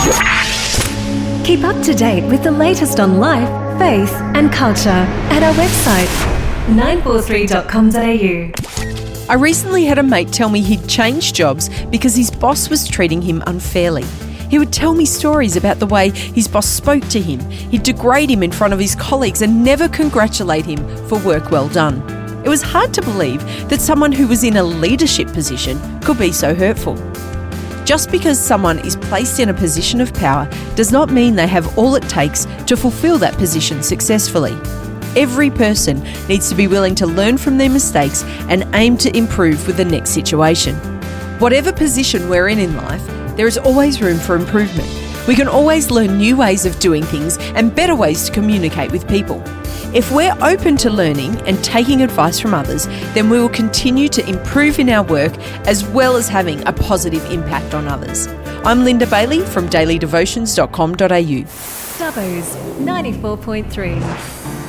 Keep up to date with the latest on life, faith and culture at our website 943.com.au. I recently had a mate tell me he'd changed jobs because his boss was treating him unfairly. He would tell me stories about the way his boss spoke to him. He'd degrade him in front of his colleagues and never congratulate him for work well done. It was hard to believe that someone who was in a leadership position could be so hurtful. Just because someone is placed in a position of power does not mean they have all it takes to fulfill that position successfully. Every person needs to be willing to learn from their mistakes and aim to improve with the next situation. Whatever position we're in life, there is always room for improvement. We can always learn new ways of doing things and better ways to communicate with people. If we're open to learning and taking advice from others, then we will continue to improve in our work as well as having a positive impact on others. I'm Linda Bailey from dailydevotions.com.au. Dubbo's 94.3.